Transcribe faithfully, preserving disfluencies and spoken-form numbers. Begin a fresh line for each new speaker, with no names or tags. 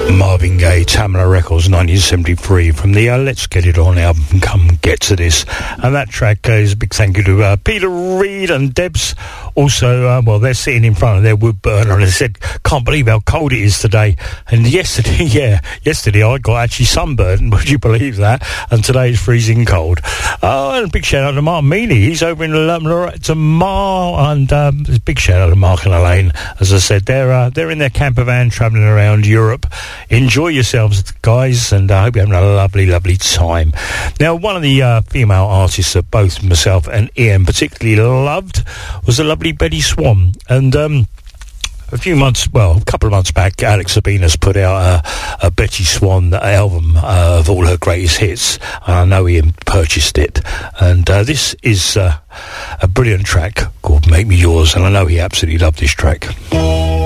Marvin Gaye, Tamla Records, nineteen seventy-three, from the uh, Let's Get It On album, Come Get To This. And that track uh, is a big thank you to uh, Peter Reid and Debs. Also, uh, well, they're sitting in front of their wood burner and they said, can't believe how cold it is today. And yesterday, yeah, yesterday I got actually sunburned, would you believe that? And today it's freezing cold. Oh, and a big shout out to Mark Meany. He's over in um, to Mar, and um, a big shout out to Mark and Elaine. As I said, they're uh, they're in their camper van travelling around Europe. Enjoy yourselves, guys, and I hope you're having a lovely, lovely time. Now, one of the uh, female artists that both myself and Ian particularly loved was the lovely Betty Swan. And um, a few months, well, a couple of months back, Alex Sabinas put out a, a Betty Swan album uh, of all her greatest hits. And I know Ian purchased it. And uh, this is uh, a brilliant track called Make Me Yours, and I know he absolutely loved this track.